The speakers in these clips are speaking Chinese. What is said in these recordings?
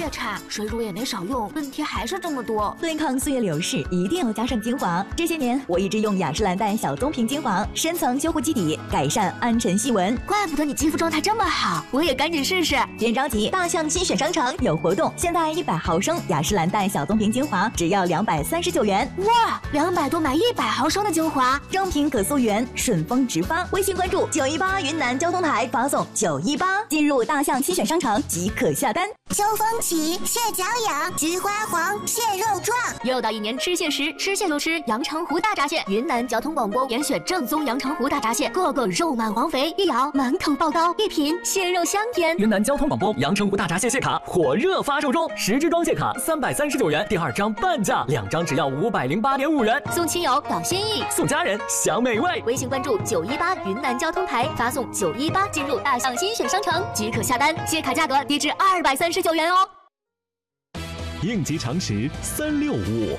越差，水乳也没少用，问题还是这么多。 对抗岁月流逝，一定要加上精华。这些年我一直用雅诗兰黛小棕瓶精华，深层修护基底，改善暗沉细纹。 怪不得你肌肤状态这么好，我也赶紧试试。 别着急，大象新选商城有活动，现在100毫升雅诗兰黛小棕瓶精华只要239元。 哇，200多买100毫升的精华， 正品可溯源，顺丰直发。微信关注918云南交通台，发送918，进入大象新选商城即可下单。 秋风起，蟹脚痒，菊花黄，蟹肉壮。 又到一年吃蟹时，吃蟹就吃阳澄湖大闸蟹。云南交通广播严选正宗阳澄湖大闸蟹，个个肉满黄肥，一咬满口爆刀，一品蟹肉香甜。 云南交通广播阳澄湖大闸蟹蟹卡火热发售中，10支装蟹卡339元，第2张半价，2张只要508.5元， 送亲友表心意， 送家人享美味。 微信关注918云南交通台，发送918进入大象新选商城即可下单，蟹卡价格低至239元哦。 应急常识365。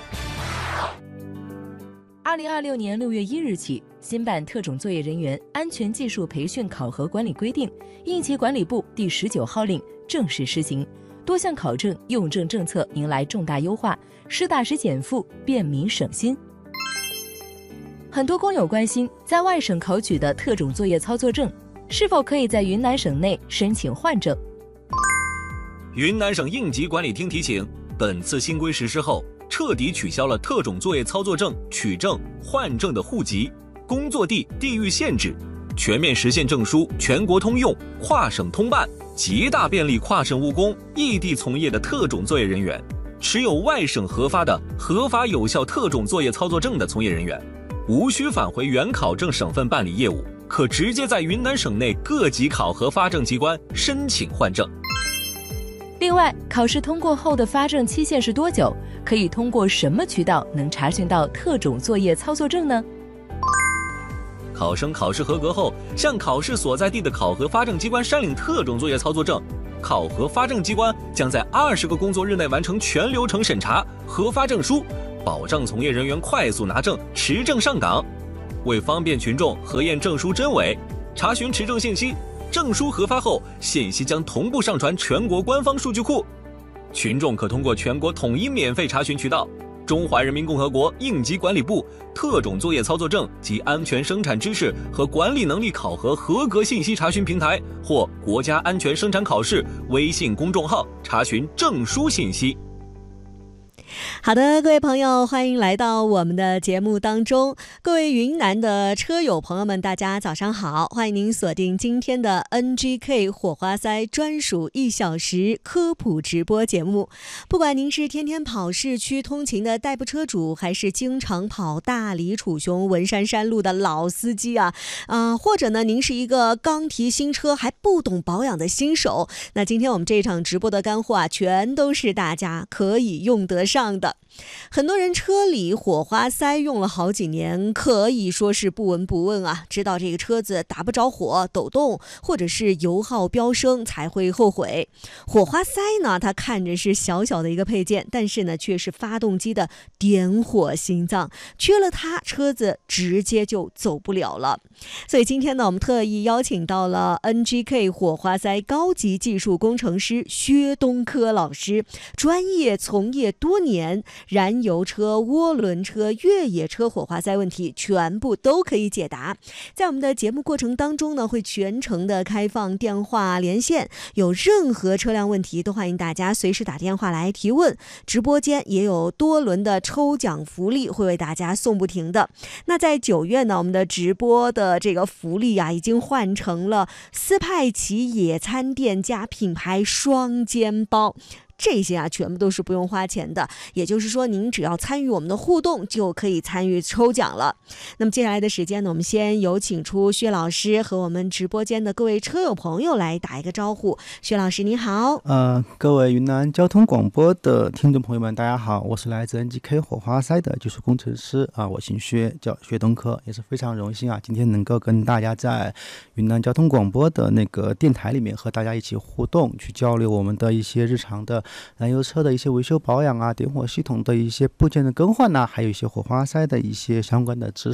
2026年6月1日起，新版特种作业人员安全技术培训考核管理规定应急管理部第19号令正式施行，多项考证用证政策迎来重大优化，实打实减负，便民省心。很多工友关心，在外省考取的特种作业操作证是否可以在云南省内申请换证。 云南省应急管理厅提醒，本次新规实施后，彻底取消了特种作业操作证取证、换证的户籍、工作地、地域限制，全面实现证书全国通用、跨省通办，极大便利跨省务工、异地从业的特种作业人员。持有外省核发的合法有效特种作业操作证的从业人员，无需返回原考证省份办理业务，可直接在云南省内各级考核发证机关申请换证。 另外，考试通过后的发证期限是多久？可以通过什么渠道能查询到特种作业操作证呢？ 考生考试合格后，向考试所在地的考核发证机关申领特种作业操作证，考核发证机关将在20个工作日内完成全流程审查，核发证书，保障从业人员快速拿证、持证上岗。为方便群众核验证书真伪，查询持证信息，证书核发后，信息将同步上传全国官方数据库。群众可通过全国统一免费查询渠道中华人民共和国应急管理部特种作业操作证及安全生产知识和管理能力考核合格信息查询平台或国家安全生产考试微信公众号查询证书信息。 好的，各位朋友，欢迎来到我们的节目当中。各位云南的车友朋友们，大家早上好，欢迎您锁定今天的 NGK 火花塞专属1小时科普直播节目。不管您是天天跑市区通勤的代步车主，还是经常跑大理、楚雄、文山山路的老司机或者呢，您是一个刚提新车还不懂保养的新手，那今天我们这场直播的干货全都是大家可以用得上的。很多人车里火花塞用了好几年，可以说是不闻不问知道这个车子打不着火、抖动，或者是油耗飙升才会后悔。火花塞呢，它看着是小小的一个配件，但是呢，却是发动机的点火心脏，缺了它，车子直接就走不了了。所以今天呢，我们特意邀请到了 NGK 火花塞高级技术工程师薛东科老师，专业从业多年，燃油车、涡轮车、越野车火花塞问题全部都可以解答。在我们的节目过程当中呢，会全程的开放电话连线，有任何车辆问题都欢迎大家随时打电话来提问。直播间也有多轮的抽奖福利会为大家送不停的。那在9月呢，我们的直播的这个福利已经换成了斯派奇野餐店加品牌双肩包。这些全部都是不用花钱的，也就是说您只要参与我们的互动就可以参与抽奖了。那么接下来的时间呢，我们先有请出薛老师和我们直播间的各位车友朋友来打一个招呼。薛老师你好。 各位云南交通广播的听众朋友们大家好，我是来自 NGK 火花塞的技术工程师我姓薛，叫薛东科，也是非常荣幸今天能够跟大家在云南交通广播的那个电台里面和大家一起互动，去交流我们的一些日常的燃油车的一些维修保养点火系统的一些部件的更换还有一些火花塞的一些相关的知识。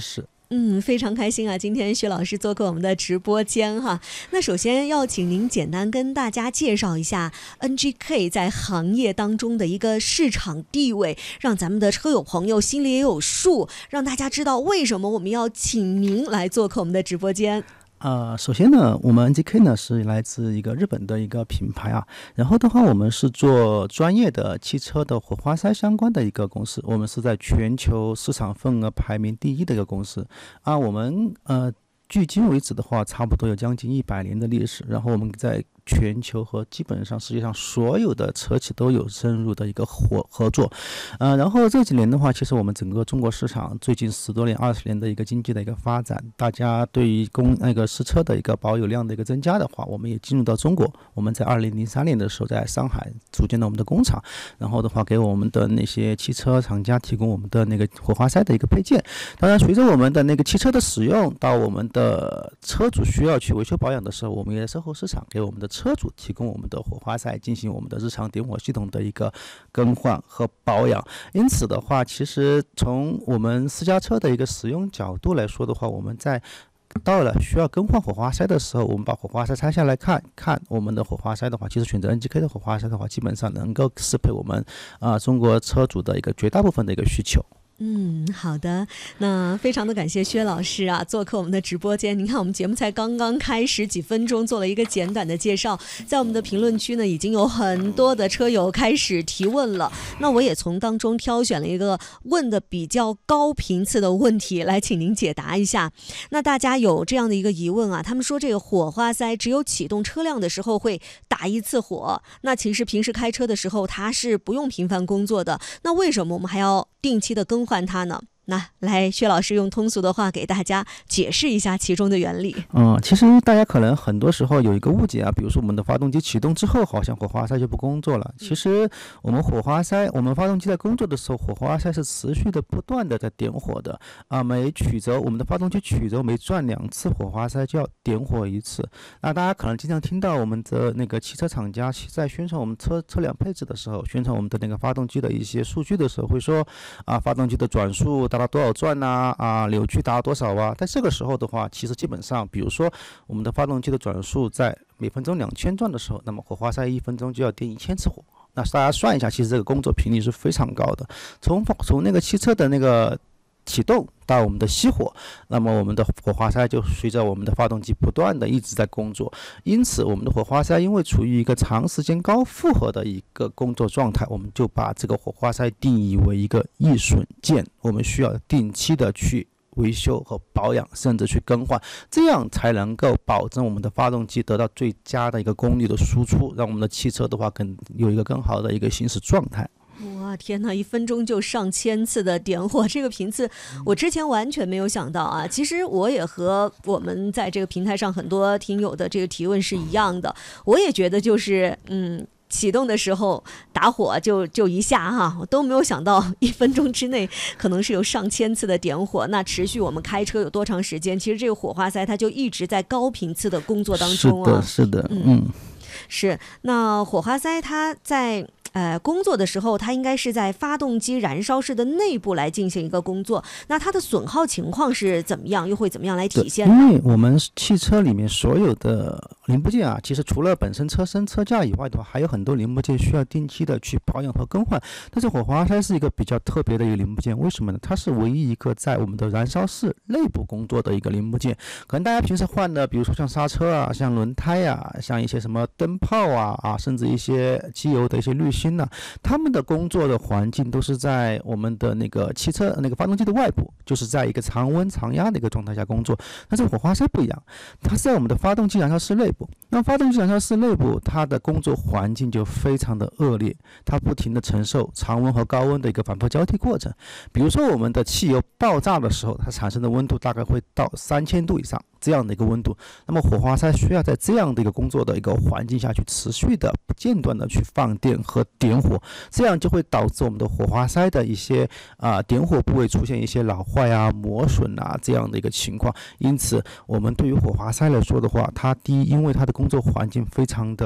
非常开心啊！今天薛老师做客我们的直播间哈。那首先要请您简单跟大家介绍一下 NGK 在行业当中的一个市场地位，让咱们的车友朋友心里也有数，让大家知道为什么我们要请您来做客我们的直播间。 首先呢，我们 NGK 呢是来自一个日本的一个品牌啊，然后的话我们是做专业的汽车的火花塞相关的一个公司，我们是在全球市场份额排名第1的一个公司啊。我们距今为止的话，差不多有将近100年的历史，然后我们在全球和基本上世界上所有的车企都有深入的一个合作，然后这几年的话，其实我们整个中国市场最近10多年、20年的一个经济的一个发展，大家对于试车的一个保有量的一个增加的话，我们也进入到中国。我们在2003年的时候在上海组建了我们的工厂，然后的话给我们的那些汽车厂家提供我们的那个火花塞的一个配件。当然，随着我们的那个汽车的使用，到我们的车主需要去维修保养的时候，我们也在售后市场给我们的车主提供我们的火花塞，进行我们的日常点火系统的一个更换和保养。因此的话，其实从我们私家车的一个使用角度来说的话，我们在到了需要更换火花塞的时候，我们把火花塞拆下来看我们的火花塞的话，其实选择 NGK 的火花塞的话，基本上能够适配我们中国车主的一个绝大部分的一个需求。 好的，那非常的感谢薛老师啊，做客我们的直播间。您看我们节目才刚刚开始几分钟，做了一个简短的介绍，在我们的评论区呢，已经有很多的车友开始提问了。那我也从当中挑选了一个问的比较高频次的问题来请您解答一下。那大家有这样的一个疑问啊，他们说这个火花塞只有启动车辆的时候会打一次火，那其实平时开车的时候它是不用频繁工作的，那为什么我们还要定期的更换它呢？那来，薛老师用通俗的话给大家解释一下其中的原理。 其实大家可能很多时候有一个误解啊，比如说我们的发动机启动之后，好像火花塞就不工作了。其实我们发动机在工作的时候，火花塞是持续的不断的在点火的啊。我们的发动机曲轴每转2次，火花塞就要点火1次。那大家可能经常听到我们的那个汽车厂家在宣传我们车辆配置的时候，宣传我们的那个发动机的一些数据的时候，会说发动机的转速达到多少转扭矩达到多少啊？在这个时候的话，其实基本上，比如说我们的发动机的转速在每分钟2000转的时候，那么火花塞1分钟就要点1000次火。那大家算一下，其实这个工作频率是非常高的。从那个汽车的那个启动到我们的熄火，那么我们的火花塞就随着我们的发动机不断的一直在工作。因此我们的火花塞因为处于一个长时间高负荷的一个工作状态，我们就把这个火花塞定义为一个易损件，我们需要定期的去维修和保养，甚至去更换，这样才能够保证我们的发动机得到最佳的一个功率的输出，让我们的汽车的话有一个更好的一个行驶状态。 哇，天哪！1分钟就上1000次的点火，这个频次我之前完全没有想到啊。其实我也和我们在这个平台上很多听友的这个提问是一样的，我也觉得就是启动的时候打火就一下哈，我都没有想到1分钟之内可能是有上1000次的点火。那持续我们开车有多长时间？其实这个火花塞它就一直在高频次的工作当中啊。 是的， 是。那火花塞它在工作的时候，它应该是在发动机燃烧室的内部来进行一个工作。那它的损耗情况是怎么样，又会怎么样来体现呢？ 因为我们汽车里面所有的零部件啊，其实除了本身车身车架以外的话，还有很多零部件需要定期的去保养和更换。但是火花塞是一个比较特别的一个零部件，为什么呢？它是唯一一个在我们的燃烧室内部工作的一个零部件。可能大家平时换的，比如说像刹车啊、像轮胎啊、像一些什么灯泡甚至一些机油的一些滤芯他们的工作的环境都是在我们的那个汽车那个发动机的外部，就是在一个常温常压的一个状态下工作。但是火花塞不一样，它是在我们的发动机燃烧室内部。那发动机燃烧室内部，它的工作环境就非常的恶劣，它不停的承受常温和高温的一个反复交替过程。比如说我们的汽油爆炸的时候，它产生的温度大概会到3000度以上这样的一个温度。那么火花塞需要在这样的一个工作的一个环境下去持续的不间断的去放电和点火，这样就会导致我们的火花塞的一些点火部位出现一些老坏磨损这样的一个情况。因此我们对于火花塞来说的话，它第一，因为它的工作环境非常的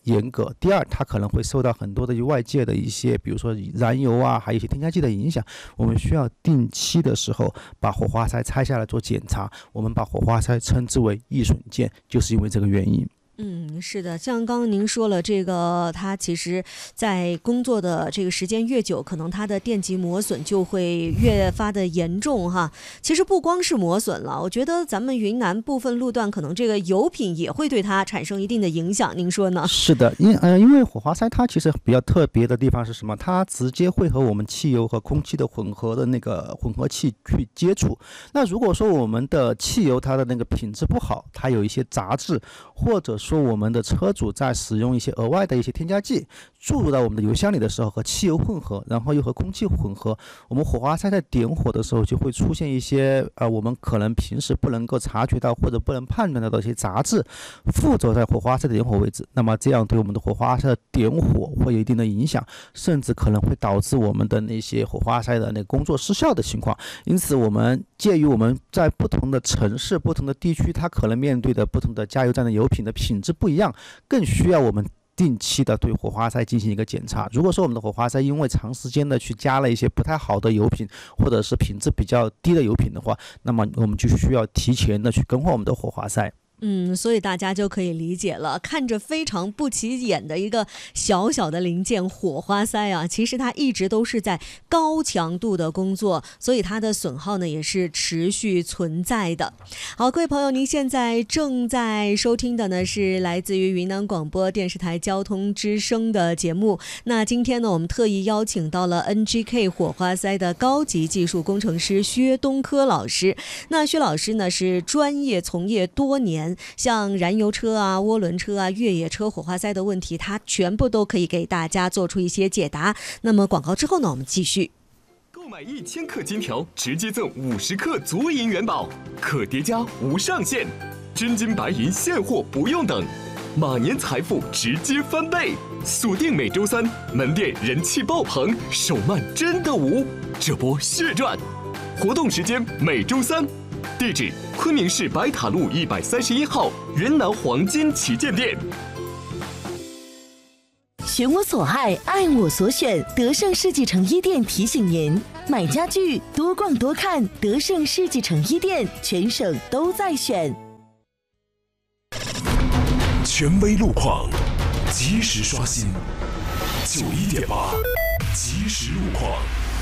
严格，第二它可能会受到很多的外界的一些比如说燃油啊还有一些添加剂的影响，我们需要定期的时候把火花塞拆下来做检查，我们把火花塞称之为易损件，就是因为这个原因。 是的，像刚刚您说了，这个它其实在工作的这个时间越久，可能它的电极磨损就会越发的严重哈。其实不光是磨损了，我觉得咱们云南部分路段可能这个油品也会对它产生一定的影响，您说呢？ 是的，因为火花塞它其实比较特别的地方是什么？它直接会和我们汽油和空气的混合的那个混合气去接触。那如果说我们的汽油它的那个品质不好，它有一些杂质，或者说我们的车主在使用一些额外的一些添加剂注入到我们的油箱里的时候，和汽油混合，然后又和空气混合，我们火花塞在点火的时候就会出现一些我们可能平时不能够察觉到或者不能判断到的一些杂质附着在火花塞的点火位置，那么这样对我们的火花塞的点火会有一定的影响，甚至可能会导致我们的那些火花塞的那个工作失效的情况。因此我们介于我们在不同的城市不同的地区，它可能面对的不同的加油站的油品的品质不一样，更需要我们定期的对火花塞进行一个检查。如果说我们的火花塞因为长时间的去加了一些不太好的油品，或者是品质比较低的油品的话，那么我们就需要提前的去更换我们的火花塞。 所以大家就可以理解了，看着非常不起眼的一个小小的零件火花塞啊，其实它一直都是在高强度的工作，所以它的损耗呢也是持续存在的。好，各位朋友，您现在正在收听的呢是来自于云南广播电视台交通之声的节目。那今天呢，我们特意邀请到了 NGK 火花塞的高级技术工程师薛东科老师。那薛老师呢是专业从业多年，像燃油车啊、涡轮车啊、越野车火花塞的问题，它全部都可以给大家做出一些解答。那么广告之后呢，我们继续。 购买1000克金条，直接赠50克足银元宝，可叠加无上限，真金白银现货不用等，马年财富直接翻倍。锁定每周3，门店人气爆棚，手慢真的无，这波血赚。活动时间每周3。地址：昆明市白塔路131号云南黄金旗舰店。 选我所爱，爱我所选。德胜世纪城一店提醒您：买家具多逛多看，德胜世纪城一店全省都在选。 权威路况，及时刷新。91.8，即时路况。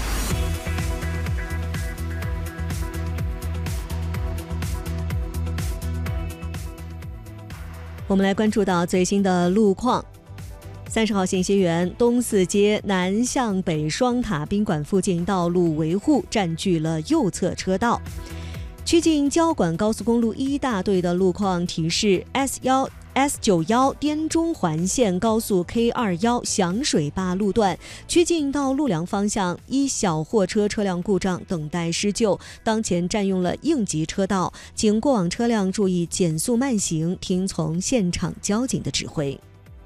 我们来关注到最新的路况。30号信息源，东四街南向北双塔宾馆附近道路维护占据了右侧车道。趋近交管高速公路1大队的路况提示 S91滇中环线高速 K21响水坝路段，趋近到陆良方向，一小货车车辆故障等待施救，当前占用了应急车道，请过往车辆注意减速慢行，听从现场交警的指挥。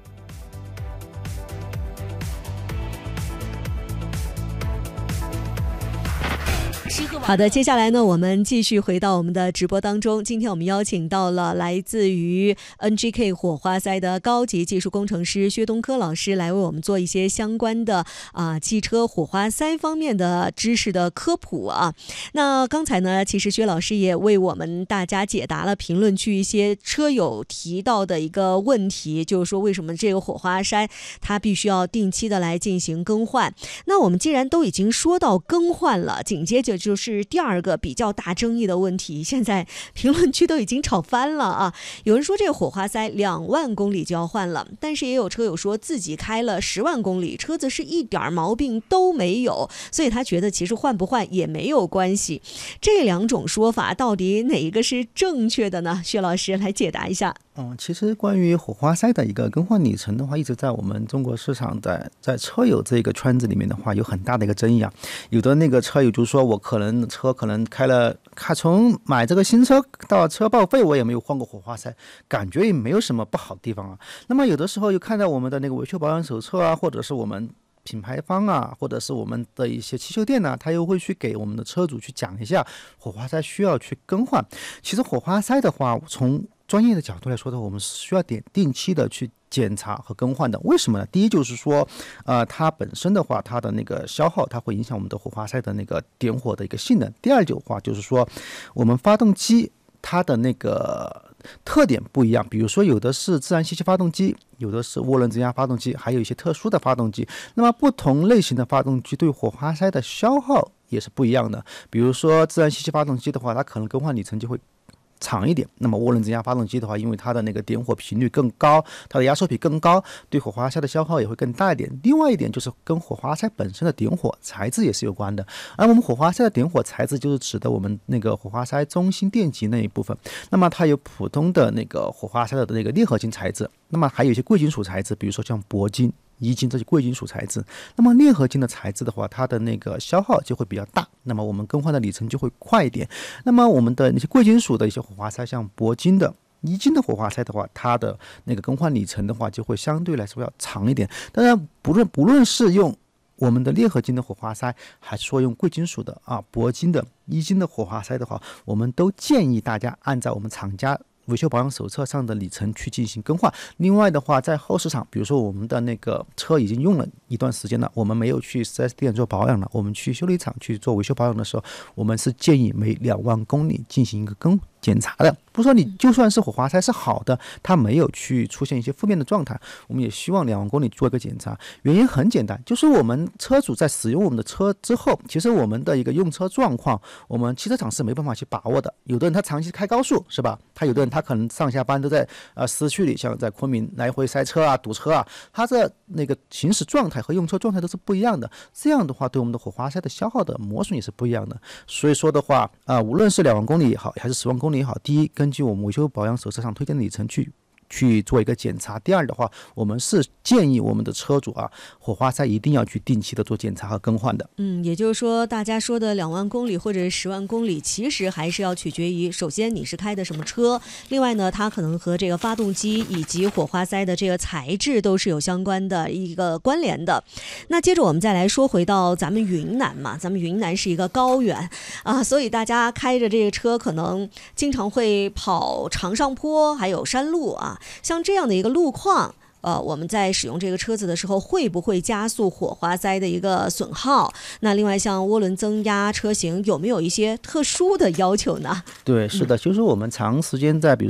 好的，接下来呢，我们继续回到我们的直播当中。今天我们邀请到了来自于 NGK 火花塞的高级技术工程师薛东科老师，来为我们做一些相关的汽车火花塞方面的知识的科普啊。那刚才呢，其实薛老师也为我们大家解答了评论区一些车友提到的一个问题，就是说为什么这个火花塞它必须要定期的来进行更换。那我们既然都已经说到更换了，紧接着就是第二个比较大争议的问题，现在评论区都已经吵翻了啊！有人说这个火花塞2万公里就要换了，但是也有车友说自己开了10万公里，车子是一点毛病都没有，所以他觉得其实换不换也没有关系。这2种说法到底哪一个是正确的呢？薛老师来解答一下。 其实关于火花塞的一个更换里程的话，一直在我们中国市场在车友这个圈子里面的话，有很大的一个争议啊。有的那个车友就说，我车可能从买这个新车到车报废，我也没有换过火花塞，感觉也没有什么不好的地方啊。那么有的时候又看到我们的那个维修保养手册啊，或者是我们品牌方啊，或者是我们的一些汽修店啊，他又会去给我们的车主去讲一下火花塞需要去更换。其实火花塞的话，从专业的角度来说的话，我们是需要定期的去检查和更换的。为什么呢？第一就是说，它本身的话，它的那个消耗，它会影响我们的火花塞的那个点火的一个性能。第二的话就是说，我们发动机它的那个特点不一样，比如说有的是自然吸气发动机，有的是涡轮增压发动机，还有一些特殊的发动机。那么不同类型的发动机对火花塞的消耗也是不一样的。比如说自然吸气发动机的话，它可能更换里程就会长一点。那么涡轮增压发动机的话，因为它的那个点火频率更高，它的压缩比更高，对火花塞的消耗也会更大一点。另外一点就是跟火花塞本身的点火材质也是有关的。而我们火花塞的点火材质就是指的我们那个火花塞中心电极那一部分。那么它有普通的那个火花塞的那个镍合金材质，那么还有一些贵金属材质，比如说像铂金、铱金这些贵金属材质。那么镍合金的材质的话，它的那个消耗就会比较大，那么我们更换的里程就会快一点。那么我们的那些贵金属的一些火花塞，像铂金的、铱金的火花塞的话，它的那个更换里程的话，就会相对来说要长一点。当然，不论是用我们的镍合金的火花塞，还是说用贵金属的铂金的、铱金的火花塞的话，我们都建议大家按照我们厂家维修保养手册上的里程去进行更换。另外的话，在后市场，比如说我们的那个车已经用了一段时间了，我们没有去 4S 店做保养了，我们去修理厂去做维修保养的时候，我们是建议每2万公里进行一个检查的。不是说你就算是火花塞是好的，它没有去出现一些负面的状态，我们也希望2万公里做一个检查。原因很简单，就是我们车主在使用我们的车之后，其实我们的一个用车状况，我们汽车厂是没办法去把握的。有的人他长期开高速，是吧？有的人他可能上下班都在市区里，像在昆明来回塞车堵车他的那个行驶状态和用车状态都是不一样的。这样的话，对我们的火花塞的消耗的磨损也是不一样的。所以说的话无论是2万公里也好，还是10万公里也好，第一，根据我们维修保养手册上推荐的里程去做一个检查。第二的话，我们是建议我们的车主火花塞一定要去定期的做检查和更换的。 也就是说，大家说的2万公里或者是10万公里，其实还是要取决于，首先你是开的什么车，另外呢，它可能和这个发动机以及火花塞的这个材质都是有相关的一个关联的。那接着我们再来说回到咱们云南嘛，咱们云南是一个高原所以大家开着这个车可能经常会跑长上坡，还有山路像这样的一个路况，我们在使用这个车子的时候，会不会加速火花塞的一个损耗？那另外，像涡轮增压车型有没有一些特殊的要求呢？ 对，是的，就是我们长时间在比如